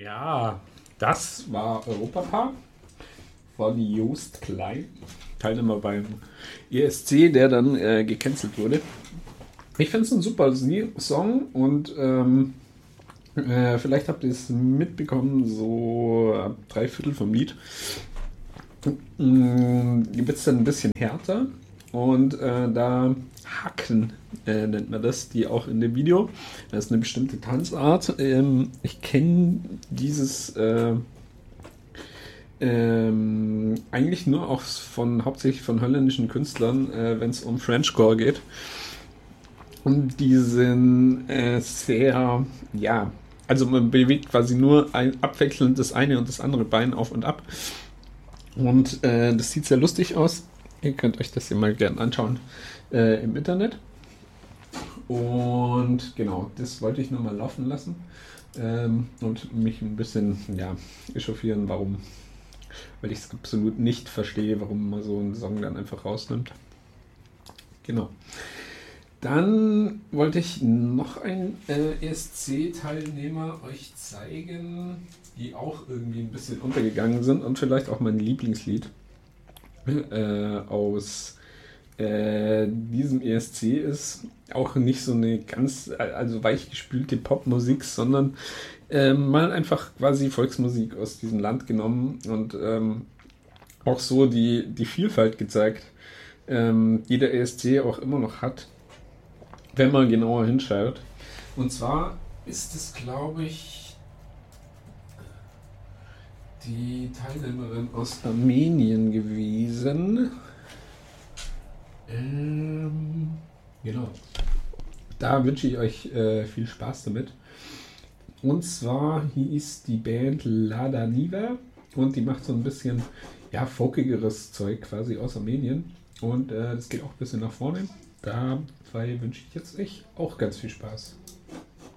Ja, das war Europapark von Joost Klein, Teilnehmer beim ESC, der dann gecancelt wurde. Ich finde es ein super Song und vielleicht habt ihr es mitbekommen, so ab 3/4 vom Lied wird es dann ein bisschen härter und da Hacken nennt man das, die auch in dem Video. Das ist eine bestimmte Tanzart. Ich kenne dieses eigentlich nur auch hauptsächlich von holländischen Künstlern, wenn es um Frenchcore geht. Und die sind sehr, ja, also man bewegt quasi nur abwechselnd das eine und das andere Bein auf und ab. Und das sieht sehr lustig aus. Ihr könnt euch das hier mal gerne anschauen im Internet. Und genau, das wollte ich nochmal laufen lassen und mich ein bisschen echauffieren, warum. Weil ich es absolut nicht verstehe, warum man so einen Song dann einfach rausnimmt. Genau. Dann wollte ich noch einen ESC-Teilnehmer euch zeigen, die auch irgendwie ein bisschen untergegangen sind und vielleicht auch mein Lieblingslied aus diesem ESC ist. Auch nicht so eine ganz, also weichgespülte Popmusik, sondern mal einfach quasi Volksmusik aus diesem Land genommen und auch so die Vielfalt gezeigt, die der ESC auch immer noch hat, wenn man genauer hinschaut. Und zwar ist es, glaube ich, die Teilnehmerin aus Armenien gewesen. Genau. Da wünsche ich euch viel Spaß damit. Und zwar hieß die Band Lada Niva und die macht so ein bisschen folkigeres Zeug quasi aus Armenien. Und das geht auch ein bisschen nach vorne. Dabei wünsche ich jetzt euch auch ganz viel Spaß.